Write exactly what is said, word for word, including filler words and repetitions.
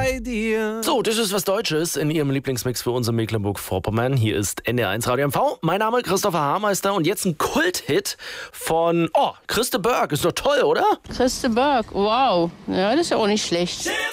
bei dir. So, das ist was Deutsches in Ihrem Lieblingsmix für unser Mecklenburg-Vorpommern. Hier ist N D R eins Radio M V. Mein Name ist Christopher Haarmeister und jetzt ein Kult-Hit von, oh, Christe Berg. Ist doch toll, oder? Christe Berg, wow. Ja, das ist ja auch nicht schlecht.